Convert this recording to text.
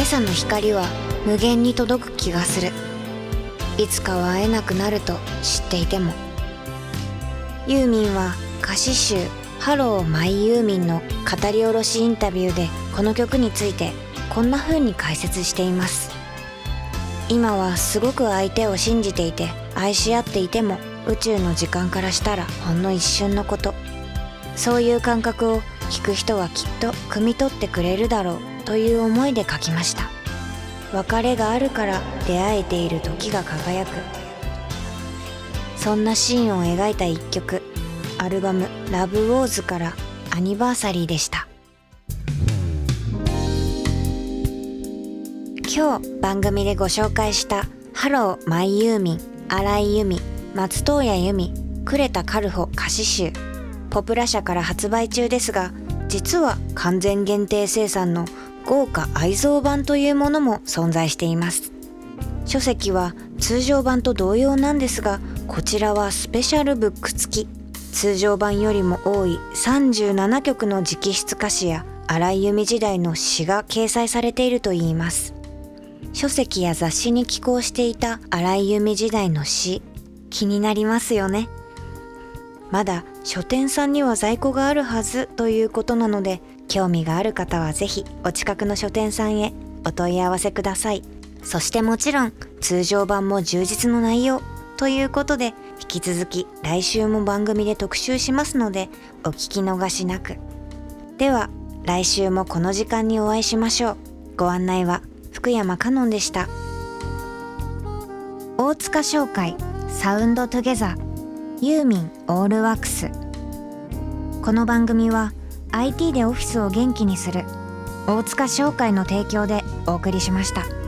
朝の光は無限に届く気がする。いつかは会えなくなると知っていても。ユーミンは歌詞集ハローマイユーミンの語り下ろしインタビューでこの曲についてこんな風に解説しています。今はすごく相手を信じていて愛し合っていても、宇宙の時間からしたらほんの一瞬のこと。そういう感覚を聞く人はきっと汲み取ってくれるだろうという思いで書きました。別れがあるから出会えている時が輝く、そんなシーンを描いた一曲、アルバムラブウォーズからアニバーサリーでした。今日番組でご紹介したハローマイユーミン、荒井由実、松任谷由実、呉田カルホ歌詞集、ポプラ社から発売中ですが、実は完全限定生産の豪華愛蔵版というものも存在しています。書籍は通常版と同様なんですが、こちらはスペシャルブック付き。通常版よりも多い37曲の直筆歌詞や荒井由実時代の詩が掲載されているといいます。書籍や雑誌に寄稿していた荒井由実時代の詩、気になりますよね。まだ書店さんには在庫があるはずということなので、興味がある方はぜひお近くの書店さんへお問い合わせください。そしてもちろん通常版も充実の内容ということで、引き続き来週も番組で特集しますのでお聞き逃しなく。では来週もこの時間にお会いしましょう。ご案内は福山香音でした。大塚商会サウンドトゥゲザーユーミンオールワックス。この番組は IT でオフィスを元気にする大塚商会の提供でお送りしました。